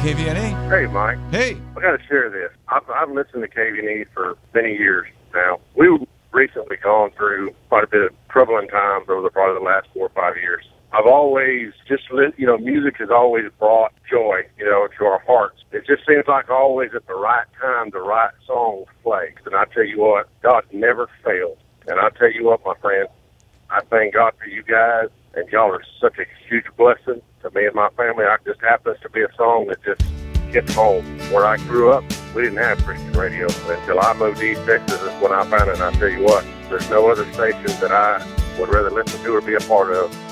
KVNA. Hey, Mike. Hey. I got to share this. I've listened to KVNA for many years now. We've recently gone through quite a bit of troubling times over probably the last 4 or 5 years. I've always music has always brought joy, to our hearts. It just seems like always at the right time, the right song plays. And I tell you what, God never fails. And I tell you what, my friend, I thank God for you guys, and y'all are such a huge blessing to me and my family. I just happens to be a song that just hits home. Where I grew up, we didn't have Christian radio. Until I moved to East Texas is when I found it, and I tell you what, there's no other station that I would rather listen to or be a part of